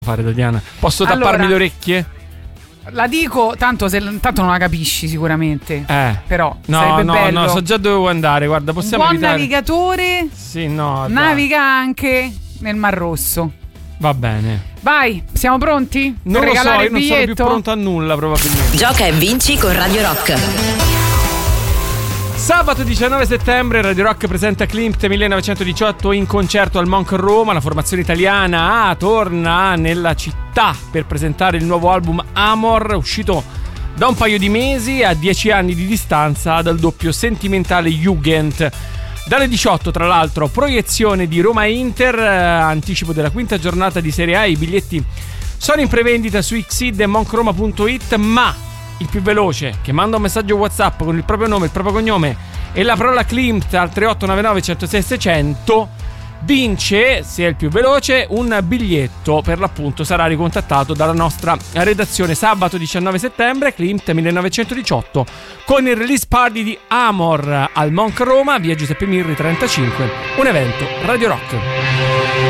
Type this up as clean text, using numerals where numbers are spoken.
fare, Tatiana? Posso tapparmi le orecchie? La dico, tanto non la capisci sicuramente. Però sarebbe bello. No, so già dove vuoi andare. Guarda, possiamo un buon evitare. navigatore. Sì, no. Naviga anche nel Mar Rosso. Va bene. Vai, siamo pronti? Non per lo so, regalare io il non sono biglietto? più pronto a nulla probabilmente. Gioca e vinci con Radio Rock. Sabato 19 settembre Radio Rock presenta Klimt 1918 in concerto al Monk Roma. La formazione italiana torna nella città per presentare il nuovo album Amor, uscito da un paio di mesi a 10 anni di distanza dal doppio sentimentale Jugend. Dalle 18, tra l'altro, proiezione di Roma-Inter, anticipo della quinta giornata di Serie A. I biglietti sono in prevendita su Xid e monkroma.it, ma il più veloce che manda un messaggio WhatsApp con il proprio nome, il proprio cognome e la parola Klimt al 3899 106 600 vince, se è il più veloce, un biglietto. Per l'appunto sarà ricontattato dalla nostra redazione. Sabato 19 settembre Klimt 1918 con il release party di Amor al Monk Roma, via Giuseppe Mirri 35, un evento Radio Rock.